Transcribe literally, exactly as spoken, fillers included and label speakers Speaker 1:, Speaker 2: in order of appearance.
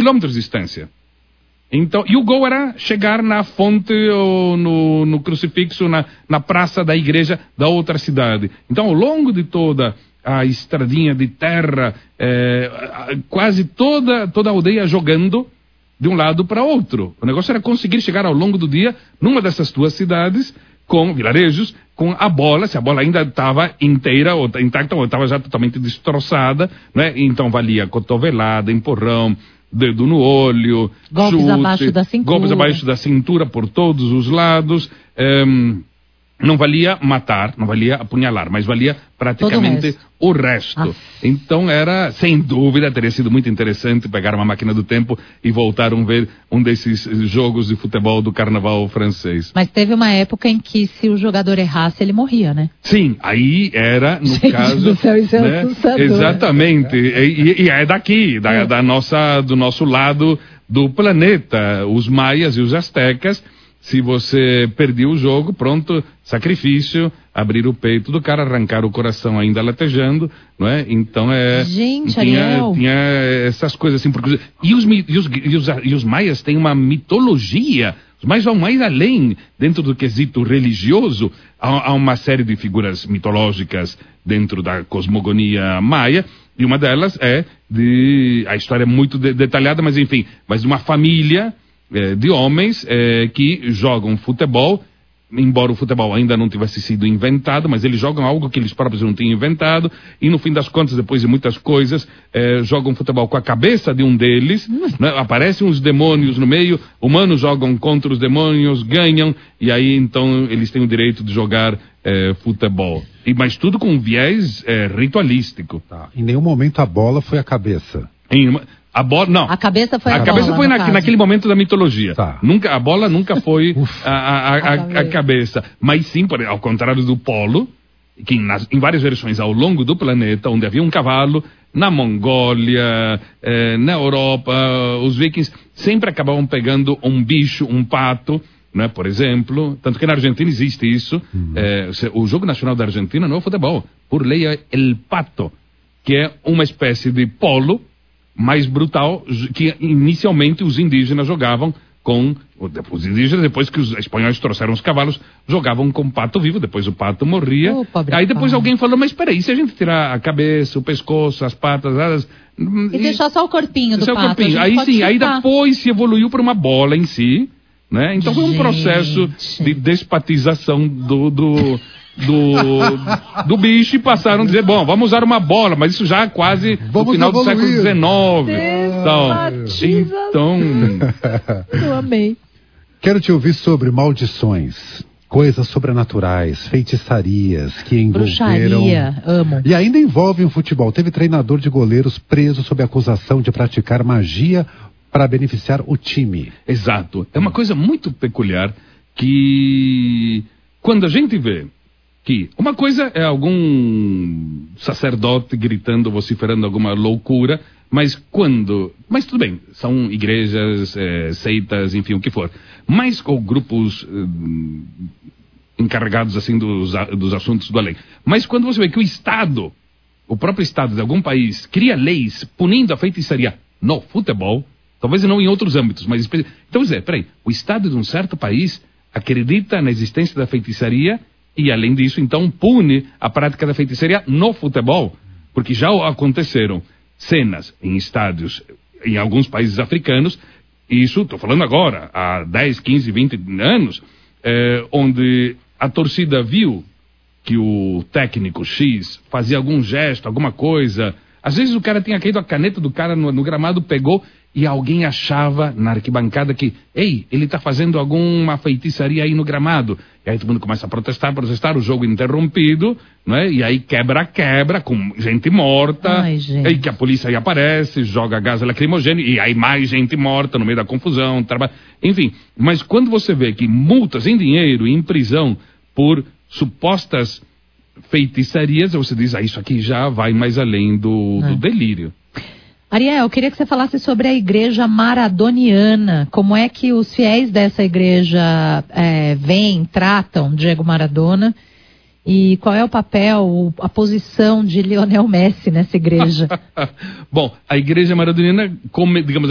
Speaker 1: quilômetros de distância. Então, e o gol era chegar na fonte ou no, no crucifixo, na, na praça da igreja da outra cidade. Então, ao longo de toda a estradinha de terra, é, quase toda, toda a aldeia jogando de um lado para outro. O negócio era conseguir chegar ao longo do dia numa dessas duas cidades, com vilarejos, com a bola, se a bola ainda estava inteira ou intacta ou estava já totalmente destroçada, né? Então valia cotovelada, empurrão, dedo no olho,
Speaker 2: golpes
Speaker 1: chute,
Speaker 2: abaixo da cintura.
Speaker 1: golpes abaixo da cintura por todos os lados. Um, não valia matar, não valia apunhalar, mas valia praticamente o resto. O resto. Ah. Então era, sem dúvida, teria sido muito interessante pegar uma máquina do tempo e voltar a ver um desses jogos de futebol do carnaval francês.
Speaker 2: Mas teve uma época em que se o jogador errasse, ele morria, né?
Speaker 1: Sim, aí era, no
Speaker 2: Gente
Speaker 1: caso...
Speaker 2: do céu, isso
Speaker 1: né?
Speaker 2: é assustador.
Speaker 1: Exatamente, e, e é daqui, da, é. Da nossa, do nosso lado do planeta, os maias e os astecas. Se você perdia o jogo, pronto, sacrifício, abrir o peito do cara, arrancar o coração ainda latejando, não é? Então é...
Speaker 2: Gente,
Speaker 1: tinha,
Speaker 2: Ariel.
Speaker 1: tinha essas coisas assim. Porque, e, os, e, os, e, os, e os maias têm uma mitologia, os maias vão mais além, dentro do quesito religioso, há, há uma série de figuras mitológicas dentro da cosmogonia maia, e uma delas é de... a história é muito de, detalhada, mas enfim, mas de uma família... de homens eh, que jogam futebol, embora o futebol ainda não tivesse sido inventado, mas eles jogam algo que eles próprios não tinham inventado, e no fim das contas, depois de muitas coisas, eh, jogam futebol com a cabeça de um deles, né? Aparecem uns demônios no meio, humanos jogam contra os demônios, ganham, e aí então eles têm o direito de jogar eh, futebol. E, mas tudo com um viés eh, ritualístico.
Speaker 3: Tá. Em nenhum momento a bola foi a cabeça.
Speaker 1: Em uma... A bola, não.
Speaker 2: A cabeça foi a,
Speaker 1: a
Speaker 2: bola,
Speaker 1: cabeça foi na,
Speaker 2: caso.
Speaker 1: naquele momento da mitologia.
Speaker 3: Tá.
Speaker 1: Nunca, a bola nunca foi a, a, a, a, a cabeça. Mas sim, por, ao contrário do polo, que nas, em várias versões ao longo do planeta, onde havia um cavalo, na Mongólia, eh, na Europa, os vikings sempre acabavam pegando um bicho, um pato, né, por exemplo. Tanto que na Argentina existe isso. Uhum. Eh, o jogo nacional da Argentina não é o futebol. Por lei é el pato, que é uma espécie de polo mais brutal, que inicialmente os indígenas jogavam com... Os indígenas, depois que os espanhóis trouxeram os cavalos, jogavam com pato vivo, depois o pato morria.
Speaker 2: Oh,
Speaker 1: aí depois pai. alguém falou, mas peraí, se a gente tirar a cabeça, o pescoço, as patas... As,
Speaker 2: e, e deixar só o corpinho do
Speaker 1: pato. O corpinho. Aí sim, chutar. Aí depois se evoluiu para uma bola em si, né? Então foi um processo de despatização do... do Do, do bicho, e passaram a dizer, bom, vamos usar uma bola, mas isso já quase vamos no final evoluir. do século dezenove. Então, então...
Speaker 2: Eu amei.
Speaker 3: Quero te ouvir sobre maldições, coisas sobrenaturais, feitiçarias que envolveram...
Speaker 2: Bruxaria, amo.
Speaker 3: E ainda envolvem o futebol. Teve treinador de goleiros preso sob acusação de praticar magia para beneficiar o time.
Speaker 1: Exato. É uma coisa muito peculiar que, quando a gente vê que uma coisa é algum sacerdote gritando, vociferando alguma loucura, mas quando... Mas tudo bem, são igrejas, é, seitas, enfim, o que for. Mas ou grupos é, encarregados, assim, dos, dos assuntos do além. Mas quando você vê que o Estado, o próprio Estado de algum país, cria leis punindo a feitiçaria no futebol, talvez não em outros âmbitos, mas... Então, Zé, peraí, o Estado de um certo país acredita na existência da feitiçaria e, além disso, então, pune a prática da feitiçaria no futebol, porque já aconteceram cenas em estádios em alguns países africanos, isso, estou falando agora, há dez, quinze, vinte anos, é, onde a torcida viu que o técnico X fazia algum gesto, alguma coisa, às vezes o cara tinha caído, a caneta do cara no, no gramado pegou, e alguém achava na arquibancada que, ei, ele está fazendo alguma feitiçaria aí no gramado. E aí todo mundo começa a protestar, protestar, o jogo interrompido, né? E aí quebra, quebra, com gente morta.
Speaker 2: Ai, gente.
Speaker 1: Aí que a polícia aí aparece, joga gás lacrimogêneo, e aí mais gente morta no meio da confusão. Traba... Enfim, mas quando você vê que multas em dinheiro e em prisão por supostas feitiçarias, você diz, ah, isso aqui já vai mais além do, é. do delírio.
Speaker 2: Ariel, eu queria que você falasse sobre a igreja maradoniana. Como é que os fiéis dessa igreja é, veem, tratam Diego Maradona? E qual é o papel, a posição de Lionel Messi nessa igreja?
Speaker 1: Bom, a igreja maradoniana, como, digamos,